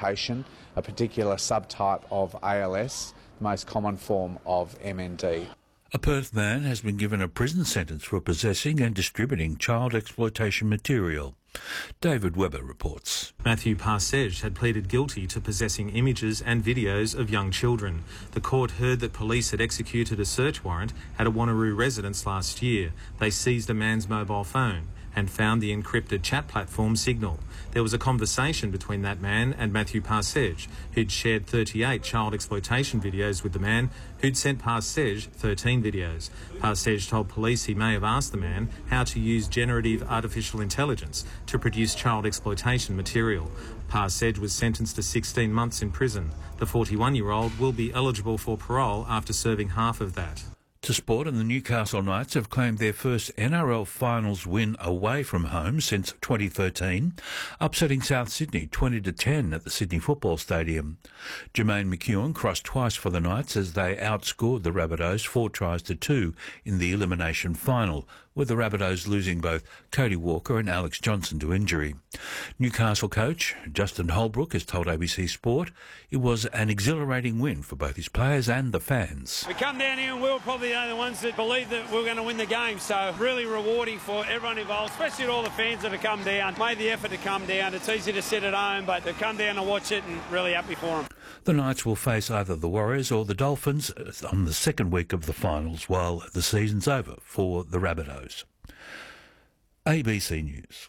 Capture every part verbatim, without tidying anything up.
exploitation, a particular subtype of A L S, the most common form of M N D. A Perth man has been given a prison sentence for possessing and distributing child exploitation material. David Webber reports. Matthew Parsege had pleaded guilty to possessing images and videos of young children. The court heard that police had executed a search warrant at a Wanneroo residence last year. They seized a man's mobile phone and found the encrypted chat platform Signal. There was a conversation between that man and Matthew Parsege, who'd shared thirty-eight child exploitation videos with the man, who'd sent Parsege thirteen videos. Parsege told police he may have asked the man how to use generative artificial intelligence to produce child exploitation material. Parsege was sentenced to sixteen months in prison. The forty-one-year-old will be eligible for parole after serving half of that. To sport, and the Newcastle Knights have claimed their first N R L finals win away from home since twenty thirteen, upsetting South Sydney twenty to ten at the Sydney Football Stadium. Jermaine McEwen crossed twice for the Knights as they outscored the Rabbitohs four tries to two in the elimination final, with the Rabbitohs losing both Cody Walker and Alex Johnson to injury. Newcastle coach Justin Holbrook has told A B C Sport it was an exhilarating win for both his players and the fans. We come down here and we were probably the only ones that believed that we were going to win the game, so really rewarding for everyone involved, especially all the fans that have come down, made the effort to come down. It's easy to sit at home, but to come down and watch it, and really happy for them. The Knights will face either the Warriors or the Dolphins on the second week of the finals, while the season's over for the Rabbitohs. A B C News.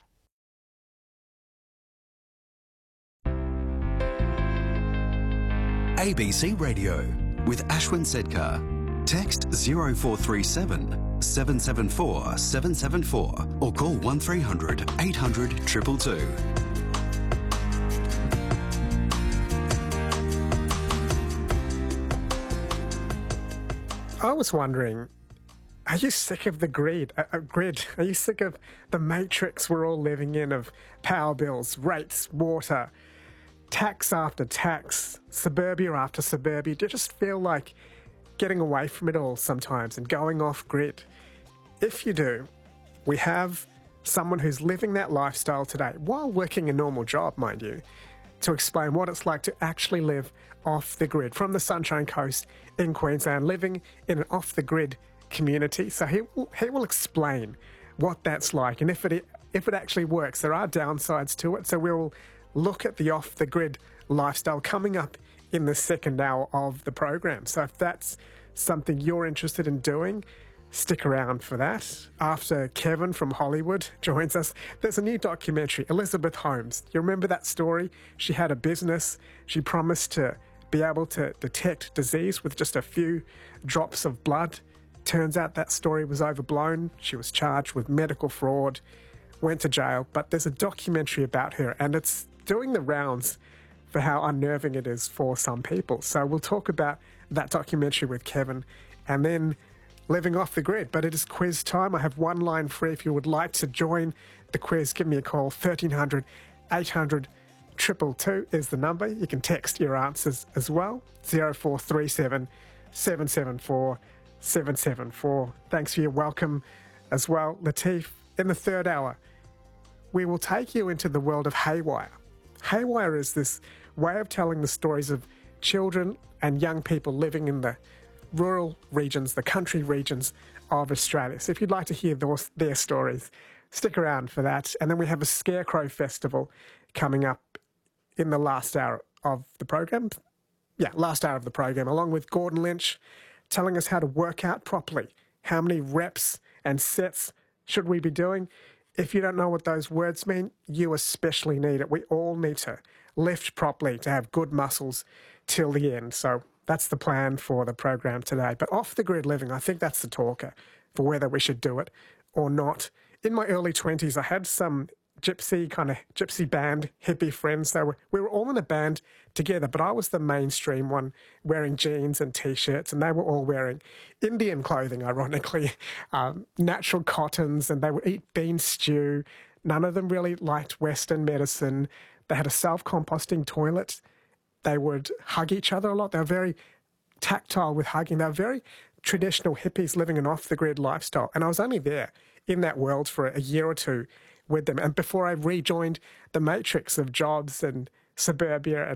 A B C Radio with Ashwin Sedkar. Text zero four three seven, seven seven four, seven seven four or call one three hundred, eight hundred, two two two. I was wondering, are you sick of the grid? Uh, uh, grid? Are you sick of the matrix we're all living in of power bills, rates, water, tax after tax, suburbia after suburbia? Do you just feel like getting away from it all sometimes and going off grid? If you do, we have someone who's living that lifestyle today, while working a normal job, mind you, to explain what it's like to actually live off the grid from the Sunshine Coast in Queensland, living in an off-the-grid community. So he will, he will explain what that's like and if it if it actually works. There are downsides to it, so we will look at the off-the-grid lifestyle coming up in the second hour of the program. So if that's something you're interested in doing, stick around for that. After Kevin from Hollywood joins us, there's a new documentary, Elizabeth Holmes. You remember that story? She had a business. She promised to be able to detect disease with just a few drops of blood. Turns out that story was overblown. She was charged with medical fraud, went to jail, but there's a documentary about her, and it's doing the rounds for how unnerving it is for some people. So we'll talk about that documentary with Kevin, and then living off the grid. But it is quiz time. I have one line free. If you would like to join the quiz, give me a call. thirteen hundred, eight hundred, two two two is the number. You can text your answers as well. zero four three seven, seven seven four, seven seven four. Thanks for your welcome as well, Latif. In the third hour, we will take you into the world of Haywire. Haywire is this way of telling the stories of children and young people living in the rural regions, the country regions of Australia. So if you'd like to hear those, their stories, stick around for that. And then we have a Scarecrow Festival coming up in the last hour of the program. Yeah, last hour of the program, along with Gordon Lynch telling us how to work out properly. How many reps and sets should we be doing? If you don't know what those words mean, you especially need it. We all need to lift properly to have good muscles till the end. So that's the plan for the program today. But off the grid living, I think that's the talker for whether we should do it or not. In my early twenties, I had some gypsy kind of gypsy band hippie friends. They were, we were all in a band together, but I was the mainstream one, wearing jeans and T-shirts, and they were all wearing Indian clothing, ironically, um, natural cottons, and they would eat bean stew. None of them really liked Western medicine. They had a self-composting toilet. They would hug each other a lot. They were very tactile with hugging. They were very traditional hippies living an off-the-grid lifestyle. And I was only there in that world for a year or two with them. And before I rejoined the matrix of jobs and suburbia and